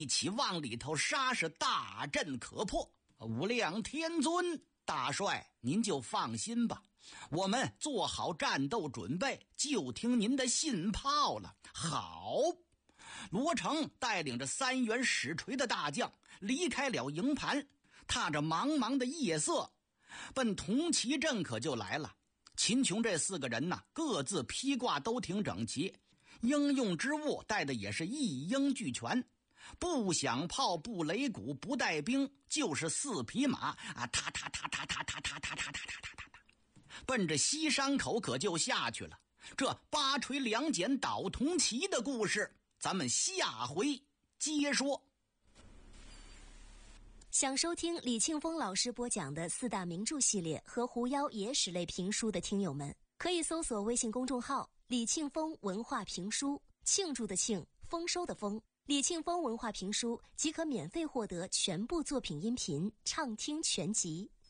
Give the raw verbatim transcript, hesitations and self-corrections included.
一起往里头杀，是大阵可破。无量天尊大帅，您就放心吧，我们做好战斗准备，就听您的信炮了。好，罗成带领着三员使锤的大将离开了营盘，踏着茫茫的夜色奔铜旗阵可就来了。秦琼这四个人呢，各自披挂都挺整齐，应用之物带的也是一应俱全，不响炮，不擂鼓，不带兵，就是四匹马啊，踏踏踏踏踏踏踏踏踏踏踏踏踏，奔着西山口可就下去了。这八锤两锏倒铜旗的故事，咱们下回接说。 想收听李庆丰老师播讲的四大名著系列和狐妖野史类评书的听友们，可以搜索微信公众号李庆丰文化评书，庆祝的庆，丰收的丰，李庆丰文化评书即可免费获得全部作品音频畅听全集。